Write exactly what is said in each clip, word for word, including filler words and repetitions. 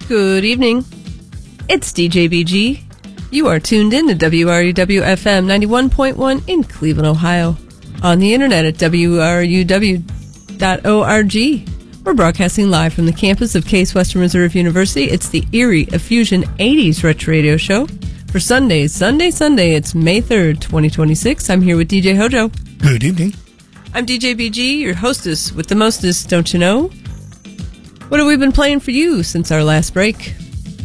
Good evening. It's D J B G. You are tuned in to W R U W F M ninety-one point one in Cleveland, Ohio. On the internet at W R U W dot org. We're broadcasting live from the campus of Case Western Reserve University. It's the Erie Effusion eighties Retro Radio Show. For Sunday, Sunday, Sunday, it's May third, twenty twenty-six. I'm here with D J Hojo. Good evening. I'm D J B G, your hostess with the mostest, don't you know? What have we been playing for you since our last break?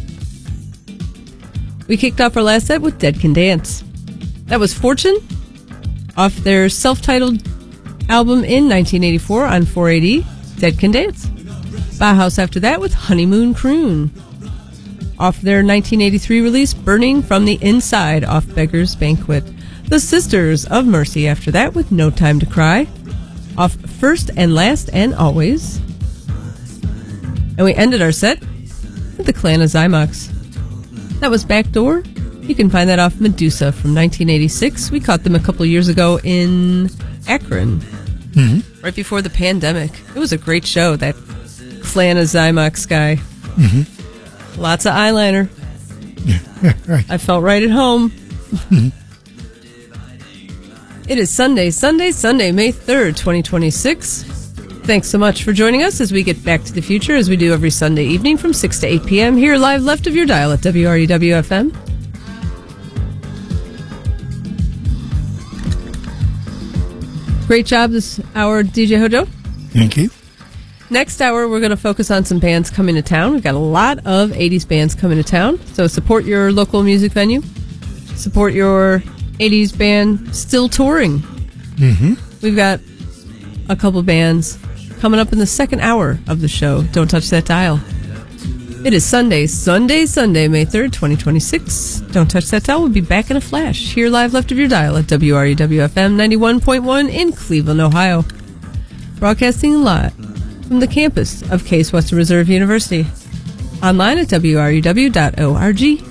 We kicked off our last set with Dead Can Dance. That was Fortune, off their self-titled album in nineteen eighty-four on four eighty, Dead Can Dance. Bauhaus after that with Honeymoon Croon, off their nineteen eighty-three release Burning from the Inside, off Beggar's Banquet. The Sisters of Mercy after that with No Time to Cry, off First and Last and Always. And we ended our set with the Clan of Zymox. That was Backdoor. You can find that off Medusa from nineteen eighty-six. We caught them a couple years ago in Akron, mm-hmm. right before the pandemic. It was a great show, that Clan of Zymox guy. Mm-hmm. Lots of eyeliner. Yeah, right. I felt right at home. Mm-hmm. It is Sunday, Sunday, Sunday, May third, twenty twenty-six. Thanks so much for joining us as we get back to the future, as we do every Sunday evening from six to eight p.m. here live left of your dial at W R U W F M. Great job this hour, D J Hojo. Thank you. Next hour, we're going to focus on some bands coming to town. We've got a lot of eighties bands coming to town, so support your local music venue. Support your eighties band still touring. Mm-hmm. We've got a couple bands coming up in the second hour of the show. Don't touch that dial. It is Sunday, Sunday, Sunday, May third, twenty twenty-six. Don't touch that dial. We'll be back in a flash here live left of your dial at W R U W F M ninety-one point one in Cleveland, Ohio. Broadcasting live from the campus of Case Western Reserve University. Online at W R U W dot org.